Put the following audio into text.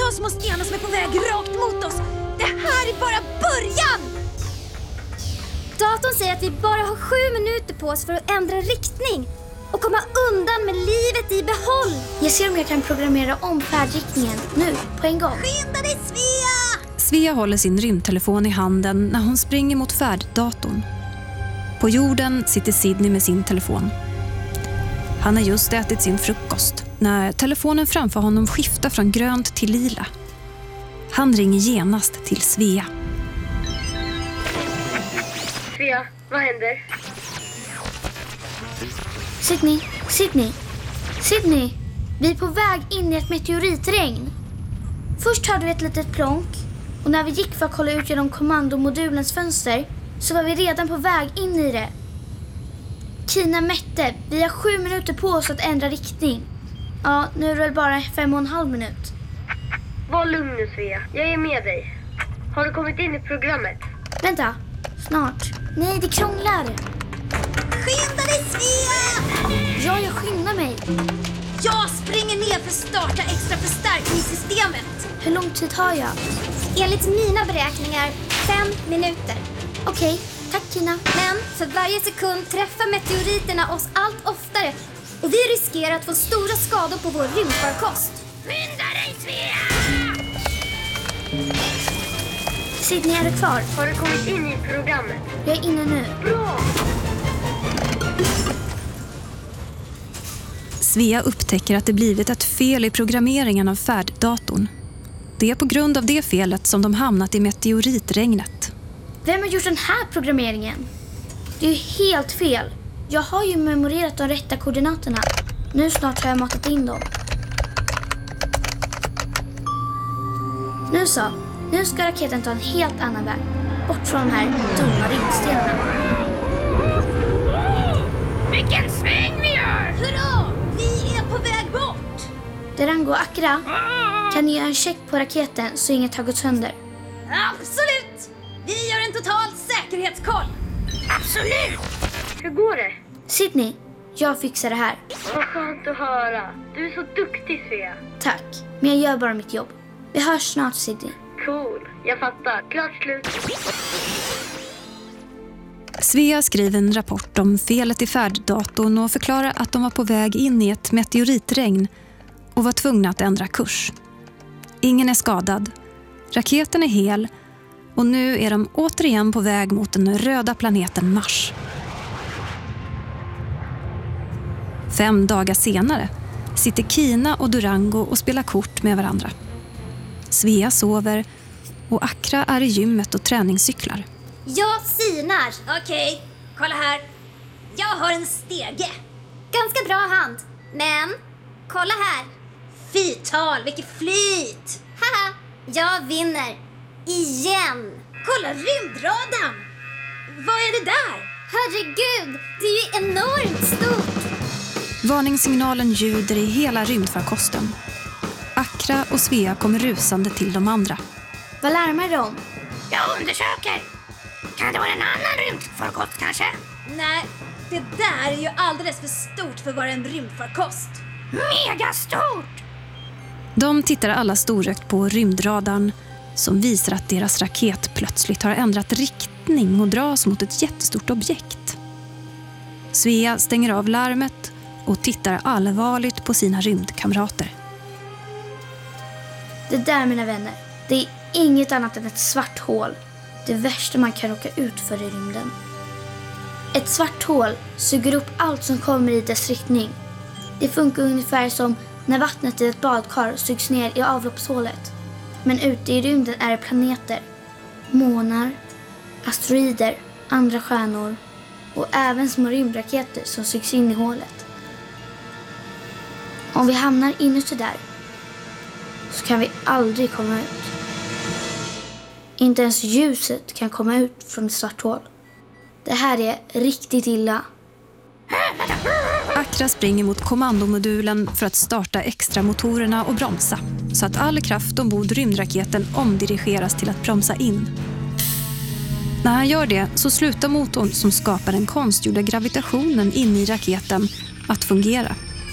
Ta små stenar som är på väg rakt mot oss. Det här är bara början! Datorn säger att vi bara har 7 minuter på oss för att ändra riktning och komma undan med livet i behåll. Jag ser om jag kan programmera om färdriktningen nu, på en gång. Skynda dig, Svea! Svea håller sin rymdtelefon i handen när hon springer mot färddatorn. På jorden sitter Sidney med sin telefon. Han har just ätit sin frukost när telefonen framför honom skiftar från grönt till lila. Han ringer genast till Svea. Svea, vad händer? Sidney, vi är på väg in i ett meteoritregn. Först hörde vi ett litet plonk och när vi gick för att kolla ut genom kommandomodulens fönster så var vi redan på väg in i det. Kina mätte, vi har 7 minuter på oss att ändra riktning. Ja, nu är det väl bara 5,5 minut. Var lugn nu, Svea. Jag är med dig. Har du kommit in i programmet? Vänta, snart. Nej, det krånglar. Skynda dig, Svea! Ja, jag skyndar mig. Jag springer ner för att starta extra förstärkningssystemet. Hur lång tid har jag? Enligt mina beräkningar 5 minuter. Okej, tack Kina. Men för varje sekund träffar meteoriterna oss allt oftare och vi riskerar att få stora skador på vår rymdfarkost. Skynda dig, Svea! Sidney, är du kvar? Har du kommit in i programmet? Jag är inne nu. Bra! Svea upptäcker att det blivit ett fel i programmeringen av färddatorn. Det är på grund av det felet som de hamnat i meteoritregnet. Vem har gjort den här programmeringen? Det är ju helt fel. Jag har ju memorerat de rätta koordinaterna. Nu snart har jag matat in dem. Nu så. Nu ska raketen ta en helt annan väg. Bort från de här dumma rymdstenarna. Vilken sväng vi gör! Hurra! Vi är på väg bort! Durango och Akra, kan ni göra en check på raketen så inget har gått sönder? Absolut! Vi gör en total säkerhetskoll. Absolut! Hur går det? Sidney, jag fixar det här. Vad skönt att höra. Du är så duktig, Svea. Tack, men jag gör bara mitt jobb. Vi hörs snart, Sidney. Cool, jag fattar. Klart slut. Svea skriver en rapport om felet i färddatorn och förklarar att de var på väg in i ett meteoritregn och var tvungna att ändra kurs. Ingen är skadad. Raketen är hel och nu är de återigen på väg mot den röda planeten Mars. 5 dagar senare sitter Kina och Durango och spelar kort med varandra. Svea sover och Akra är i gymmet och träningscyklar. Jag sinar. Okej, kolla här. Jag har en stege. Ganska bra hand. Men, kolla här. Fital, vilket flyt! Haha, jag vinner. Igen. Kolla rymdradarn! Vad är det där? Herregud, det är ju enormt stort. Varningssignalen ljuder i hela rymdfarkosten. Akra och Svea kommer rusande till de andra. Vad larmar de om? Jag undersöker. Kan det vara en annan rymdfarkost kanske? Nej, det där är ju alldeles för stort för att vara en rymdfarkost. Megastort! De tittar alla storögt på rymdradarn som visar att deras raket plötsligt har ändrat riktning och dras mot ett jättestort objekt. Svea stänger av larmet och tittar allvarligt på sina rymdkamrater. Det där, mina vänner, det är inget annat än ett svart hål. Det värsta man kan råka ut för i rymden. Ett svart hål suger upp allt som kommer i dess riktning. Det funkar ungefär som när vattnet i ett badkar sugs ner i avloppshålet. Men ute i rymden är det planeter, månar, asteroider, andra stjärnor och även små rymdraketer som sugs in i hålet. Om vi hamnar inuti där så kan vi aldrig komma ut. Inte ens ljuset kan komma ut från ett svart hål. Det här är riktigt illa. Akra springer mot kommandomodulen för att starta extra motorerna och bromsa, så att all kraft ombord rymdraketen omdirigeras till att bromsa in. När han gör det så slutar motorn som skapar den konstgjorda gravitationen in i raketen att fungera.